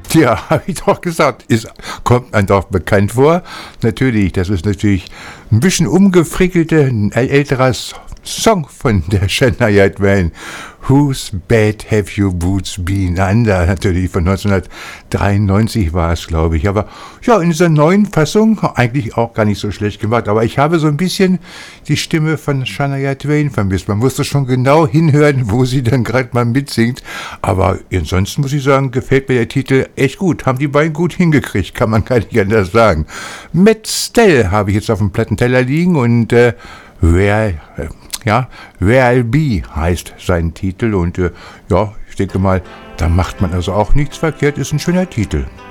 Ja, habe ich doch gesagt. Kommt einem doch bekannt vor. Natürlich, das ist natürlich ein bisschen umgefrickelte, ein älterer Song von der Shania Twain. Whose Bed Have Your Boots Been Under? Natürlich von 1993 war es, glaube ich. Aber ja, in dieser neuen Fassung eigentlich auch gar nicht so schlecht gemacht. Aber ich habe so ein bisschen die Stimme von Shania Twain vermisst. Man musste schon genau hinhören, wo sie dann gerade mal mitsingt. Aber ansonsten muss ich sagen, gefällt mir der Titel echt gut. Haben die beiden gut hingekriegt, kann man gar nicht anders sagen. Matt Stell habe ich jetzt auf dem Plattenteller liegen und Where I'll Be heißt sein Titel und ja, ich denke mal, da macht man also auch nichts verkehrt, ist ein schöner Titel.